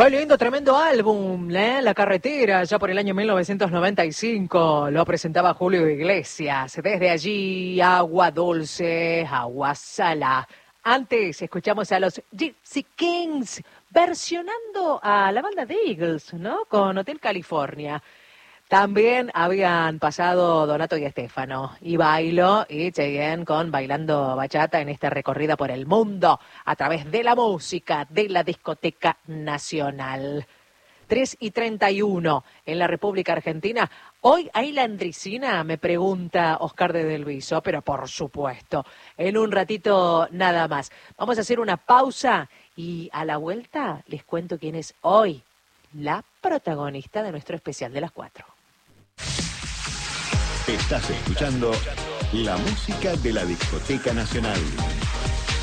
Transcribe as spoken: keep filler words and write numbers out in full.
Qué lindo, tremendo álbum, ¿eh? La Carretera, ya por el año mil novecientos noventa y cinco, lo presentaba Julio Iglesias. Desde allí, Agua Dulce, Agua Salada. Antes escuchamos a los Gypsy Kings versionando a la banda de Eagles, ¿no? Con Hotel California. También habían pasado Donato y Estefano, y Bailo y Cheyenne con Bailando Bachata en esta recorrida por el mundo a través de la música de la discoteca nacional. tres y treinta y uno en la República Argentina. Hoy hay landricina, me pregunta Oscar de Del Viso, pero por supuesto, en un ratito nada más. Vamos a hacer una pausa y a la vuelta les cuento quién es hoy la protagonista de nuestro especial de las cuatro. Estás escuchando la música de la Discoteca Nacional.